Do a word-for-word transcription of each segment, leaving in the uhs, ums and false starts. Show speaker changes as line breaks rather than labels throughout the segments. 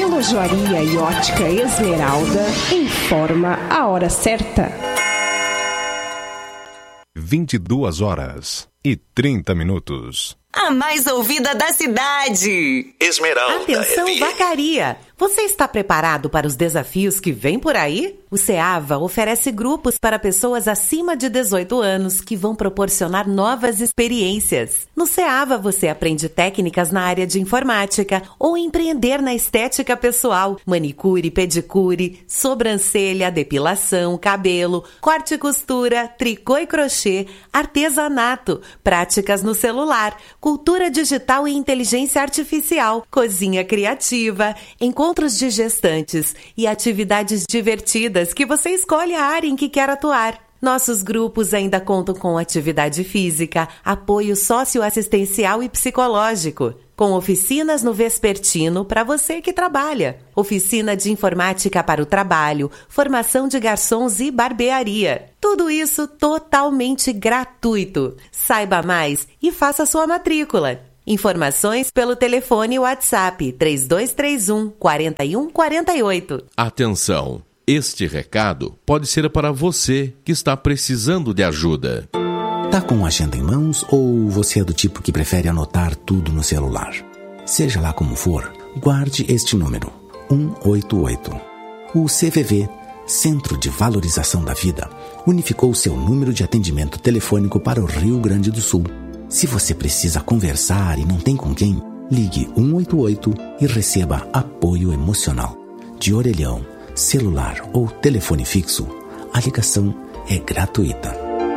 Relojoaria e Ótica Esmeralda informa a hora certa.
vinte e duas horas e trinta minutos.
A mais ouvida da cidade.
Esmeralda.
Atenção,
F M.
Vacaria. Você está preparado para os desafios que vêm por aí? O SEAVA oferece grupos para pessoas acima de dezoito anos que vão proporcionar novas experiências. No SEAVA você aprende técnicas na área de informática ou empreender na estética pessoal, manicure, pedicure, sobrancelha, depilação, cabelo, corte e costura, tricô e crochê, artesanato, práticas no celular, cultura digital e inteligência artificial, cozinha criativa, encontros de gestantes e atividades divertidas que você escolhe a área em que quer atuar. Nossos grupos ainda contam com atividade física, apoio socioassistencial e psicológico, com oficinas no vespertino para você que trabalha, oficina de informática para o trabalho, formação de garçons e barbearia. Tudo isso totalmente gratuito. Saiba mais e faça sua matrícula. Informações pelo telefone WhatsApp três dois três um, quatro um quatro oito.
Atenção! Este recado pode ser para você que está precisando de ajuda.
Tá com a agenda em mãos ou você é do tipo que prefere anotar tudo no celular? Seja lá como for, guarde este número, um oito oito. O C V V, Centro de Valorização da Vida, unificou seu número de atendimento telefônico para o Rio Grande do Sul. Se você precisa conversar e não tem com quem, ligue um oito oito e receba apoio emocional. De orelhão, celular ou telefone fixo, a ligação é gratuita.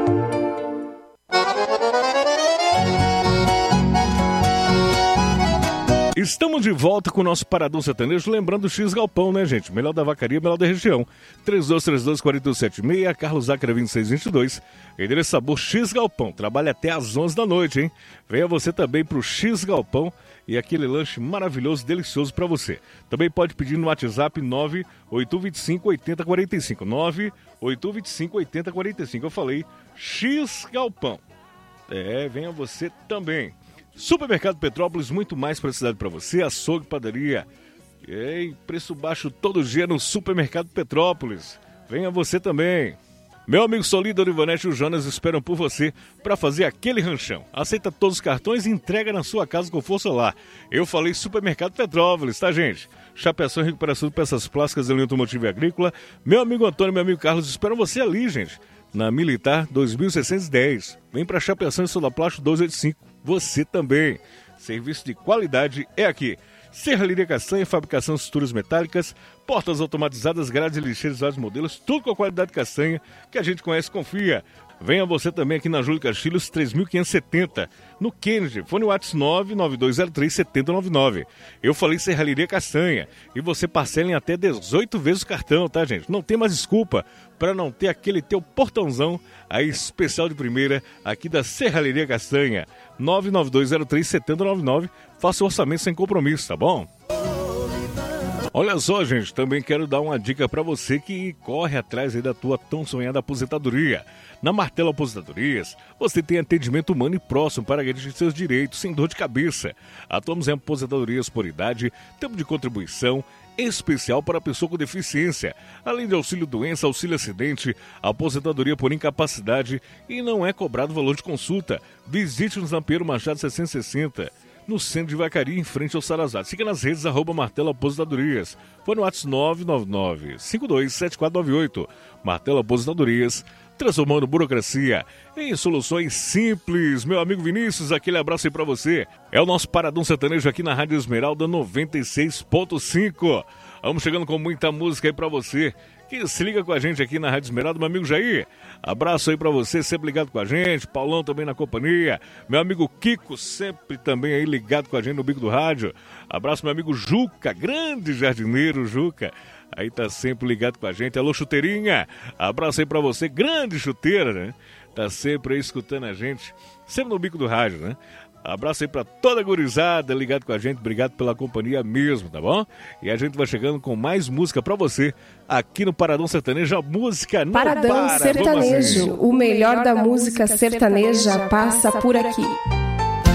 Estamos de volta com o nosso Paradão Sertanejo, lembrando o X Galpão, né, gente? Melhor da Vacaria, melhor da região. três dois três dois, quatro sete seis, Carlos Zácara vinte e seis vinte e dois. Endereço Sabor X Galpão. Trabalha até às onze da noite, hein? Venha você também pro X Galpão e aquele lanche maravilhoso, delicioso para você. Também pode pedir no WhatsApp nove oito dois cinco, oito zero quatro cinco. nove oito dois cinco, oito zero quatro cinco. Eu falei X Galpão. É, venha você também. Supermercado Petrópolis, muito mais praticidade para você, açougue, padaria. E preço baixo todo dia no Supermercado Petrópolis. Venha você também. Meu amigo Solido, Ivanete e o Jonas esperam por você para fazer aquele ranchão. Aceita todos os cartões e entrega na sua casa com força lá. Eu falei Supermercado Petrópolis, tá, gente? Chapeação e recuperação de peças plásticas, linha automotiva e agrícola. Meu amigo Antônio e meu amigo Carlos esperam você ali, gente. Na Militar dois mil seiscentos e dez. Vem para Chapeação e Soda Plástico duzentos e oitenta e cinco. Você também. Serviço de qualidade é aqui. Serralheria Castanha, fabricação de estruturas metálicas, portas automatizadas, grades e lixeiras de vários modelos, tudo com a qualidade Castanha que a gente conhece e confia. Venha você também aqui na Júlio Castilhos, três mil quinhentos e setenta, no Kennedy, fone WhatsApp nove nove dois zero três sete zero nove nove. Eu falei Serralheria Castanha e você parcela em até dezoito vezes o cartão, tá, gente? Não tem mais desculpa para não ter aquele teu portãozão aí especial de primeira aqui da Serralheria Castanha. nove nove dois zero três sete zero nove nove. Faça o orçamento sem compromisso, tá bom? Olha só, gente, também quero dar uma dica para você que corre atrás aí da tua tão sonhada aposentadoria. Na Martelo Aposentadorias, você tem atendimento humano e próximo para garantir seus direitos sem dor de cabeça. Atuamos em aposentadorias por idade, tempo de contribuição, especial para a pessoa com deficiência, além de auxílio doença, auxílio acidente, aposentadoria por incapacidade e não é cobrado valor de consulta. Visite-nos na Pedro Machado seiscentos e sessenta. No centro de Vacaria, em frente ao Salazar. Siga nas redes, arroba Martelo Aposentadorias. Foi no WhatsApp nove nove nove, cinco dois sete quatro nove oito. Martelo Aposentadorias, transformando burocracia em soluções simples. Meu amigo Vinícius, aquele abraço aí pra você. É o nosso Paradão Sertanejo aqui na Rádio Esmeralda noventa e seis ponto cinco. Vamos chegando com muita música aí pra você que se liga com a gente aqui na Rádio Esmeralda, meu amigo Jair. Abraço aí pra você, sempre ligado com a gente. Paulão também na companhia. Meu amigo Kiko, sempre também aí ligado com a gente no Bico do Rádio. Abraço meu amigo Juca, grande jardineiro Juca. Aí tá sempre ligado com a gente. Alô, chuteirinha. Abraço aí pra você, grande chuteira, né? Tá sempre aí escutando a gente, sempre no Bico do Rádio, né? Abraço aí pra toda a gurizada ligado com a gente. Obrigado pela companhia mesmo, tá bom? E a gente vai chegando com mais música pra você aqui no Paradão Sertanejo. A música não
Paradão
para.
Sertanejo, o melhor da música sertaneja passa por aqui.